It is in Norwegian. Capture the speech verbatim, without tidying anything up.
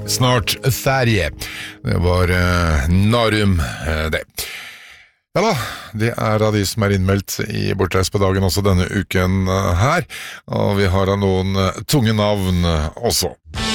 snart ferje. Det var uh, Narum, uh, det. Ja da, det er av de som er innmeldt i Bortreist på dagen også denne uken uh, her, og vi har noen uh, tunge navn uh, også.